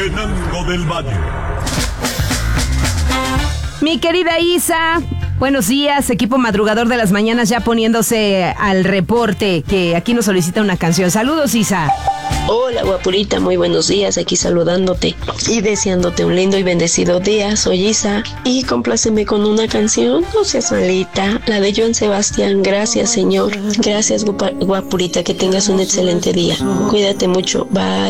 Tenango del Valle. Mi querida Isa, buenos días, equipo madrugador de las mañanas ya poniéndose al reporte, que aquí nos solicita una canción. Saludos, Isa. Hola, guapurita, muy buenos días, aquí saludándote y deseándote un lindo y bendecido día. Soy Isa y compláceme con una canción, no seas malita, la de Joan Sebastián. Gracias, Señor. Gracias, guapurita, que tengas un excelente día. Cuídate mucho, bye.